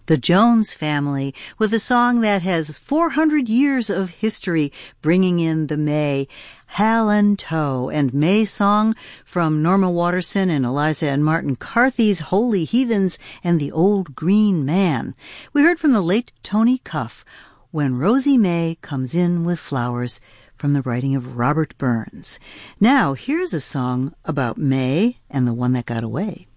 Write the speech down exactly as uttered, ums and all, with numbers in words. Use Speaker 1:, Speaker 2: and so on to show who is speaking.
Speaker 1: The Jones Family with a song that has four hundred years of history, bringing in the May. Hal and Toe and May Song from Norma Waterson and Eliza and Martin Carthy's Holy Heathens and the Old Green Man. We heard from the late Tony Cuff, When Rosie May Comes In with Flowers, from the writing of Robert Burns. Now, here's a song about May and the One That Got Away.